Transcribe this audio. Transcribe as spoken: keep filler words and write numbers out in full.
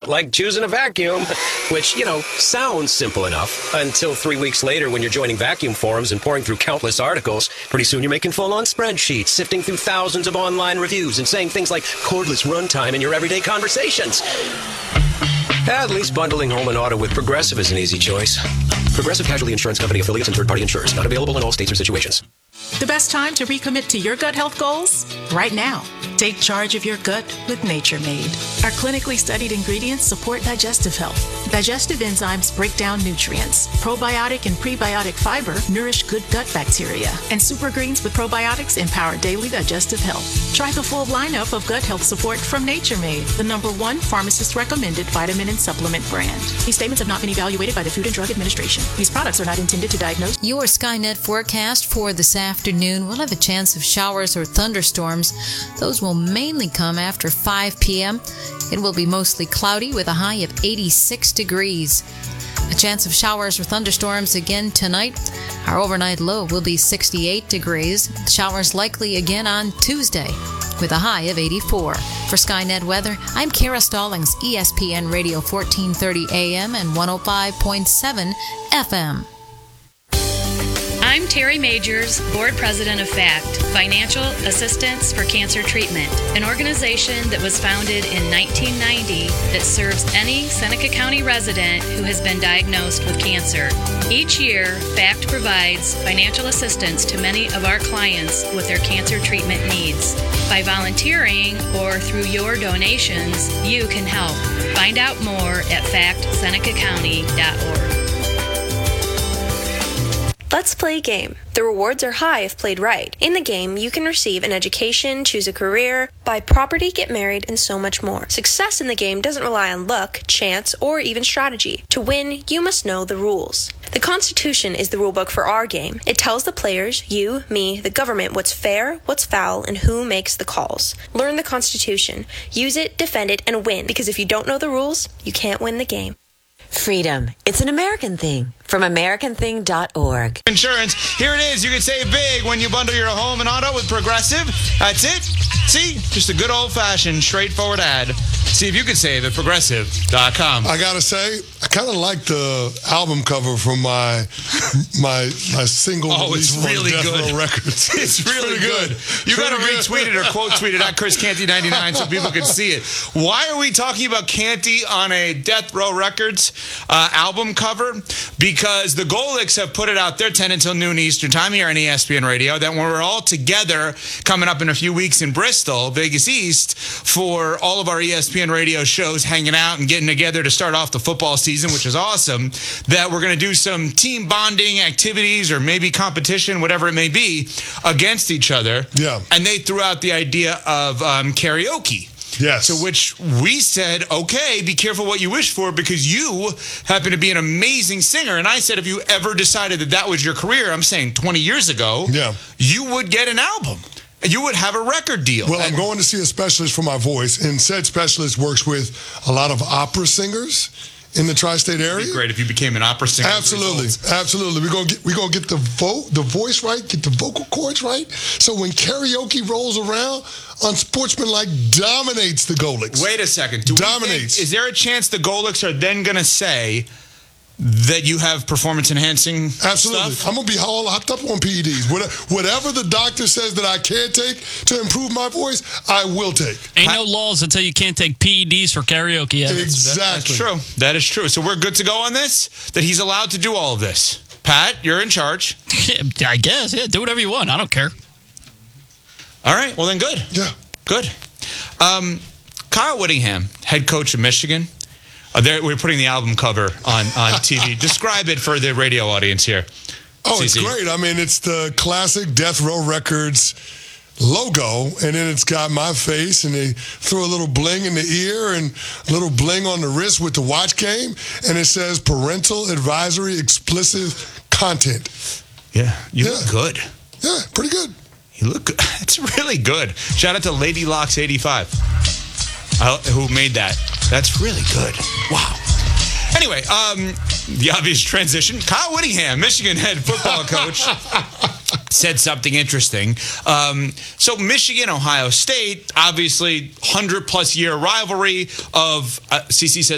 like choosing a vacuum, which, you know, sounds simple enough until three weeks later when you're joining vacuum forums and pouring through countless articles. Pretty soon you're making full-on spreadsheets, sifting through thousands of online reviews and saying things like cordless runtime in your everyday conversations. At least bundling home and auto with Progressive is an easy choice. Progressive Casualty Insurance Company affiliates and third-party insurers. Not available in all states or situations. The best time to recommit to your gut health goals? Right now. Take charge of your gut with Nature Made. Our clinically studied ingredients support digestive health. Digestive enzymes break down nutrients. Probiotic and prebiotic fiber nourish good gut bacteria. And super greens with probiotics empower daily digestive health. Try the full lineup of gut health support from Nature Made, the number one pharmacist-recommended vitamin and supplement brand. These statements have not been evaluated by the Food and Drug Administration. These products are not intended to diagnose. Your Skynet forecast for this afternoon will have a chance of showers or thunderstorms. Those will mainly come after five p.m. It will be mostly cloudy with a high of eighty-six degrees. A chance of showers or thunderstorms again tonight. Our overnight low will be sixty-eight degrees. Showers likely again on Tuesday with a high of eighty-four. For Skynet Weather, I'm Kara Stallings, E S P N Radio fourteen thirty A M and one oh five point seven F M. I'm Terry Majors, Board President of FACT, Financial Assistance for Cancer Treatment, an organization that was founded in nineteen ninety that serves any Seneca County resident who has been diagnosed with cancer. Each year, FACT provides financial assistance to many of our clients with their cancer treatment needs. By volunteering or through your donations, you can help. Find out more at fact seneca county dot org. Let's play a game. The rewards are high if played right. In the game, you can receive an education, choose a career, buy property, get married, and so much more. Success in the game doesn't rely on luck, chance, or even strategy. To win, you must know the rules. The Constitution is the rulebook for our game. It tells the players, you, me, the government, what's fair, what's foul, and who makes the calls. Learn the Constitution. Use it, defend it, and win. Because if you don't know the rules, you can't win the game. Freedom. It's an American thing. From American Thing dot org. Insurance. Here it is. You can save big when you bundle your home and auto with Progressive. That's it. See? Just a good old-fashioned, straightforward ad. See if you can save at Progressive dot com. I gotta say, I kind of like the album cover from my my my single. Oh, it's really Death good. Row Records. It's really good. You got to retweet it or quote tweet it at Chris Canty ninety-nine so people can see it. Why are we talking about Canty on a Death Row Records uh, album cover? Because the Golics have put it out there ten until noon Eastern time here on E S P N Radio that when we're all together coming up in a few weeks in Bristol, Vegas East, for all of our E S P N Radio shows, hanging out and getting together to start off the football season, which is awesome, that we're going to do some team bonding activities or maybe competition, whatever it may be, against each other. Yeah. And they threw out the idea of um, karaoke. Yes. To which we said, okay, be careful what you wish for because you happen to be an amazing singer. And I said, if you ever decided that that was your career, I'm saying twenty years ago, yeah. you would get an album. You would have a record deal. Well, I'm going to see a specialist for my voice, and said specialist works with a lot of opera singers in the tri-state area. It'd be great if you became an opera singer. Absolutely, absolutely. We're gonna get we're gonna get the vo- the voice right, get the vocal cords right. So when karaoke rolls around, Unsportsmanlike dominates the Golics. Wait a second. Do dominates. Think, is there a chance the Golics are then going to say that you have performance-enhancing Absolutely. stuff? I'm going to be all hopped up on P E Ds. Whatever the doctor says that I can't take to improve my voice, I will take. Ain't no laws that tell you can't take P E Ds for karaoke. Evidence. Exactly. That's true. That is true. So we're good to go on this? That he's allowed to do all of this? Pat, you're in charge. I guess. Yeah, do whatever you want. I don't care. All right. Well, then good. Yeah. Good. Um, Kyle Whittingham, head coach of Michigan. Uh, we're putting the album cover on, on T V. Describe it for the radio audience here. Oh, C it's C. great. I mean, it's the classic Death Row Records logo, and then it's got my face, and they threw a little bling in the ear and a little bling on the wrist with the watch game, and it says parental advisory explicit content. Yeah, you yeah. look good. Yeah, pretty good. You look good. It's really good. Shout out to Lady Locks eighty-five, uh, who made that. That's really good. Wow. Anyway, um, the obvious transition. Kyle Whittingham, Michigan head football coach, said something interesting. Um, so Michigan, Ohio State, obviously one hundred plus year rivalry of, uh, C C says,